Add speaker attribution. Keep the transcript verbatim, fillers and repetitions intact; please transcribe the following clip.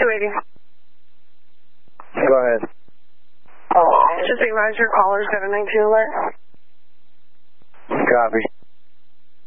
Speaker 1: eighty.
Speaker 2: Go ahead.
Speaker 1: Oh, just advise your callers got a nineteen alert.
Speaker 2: Copy.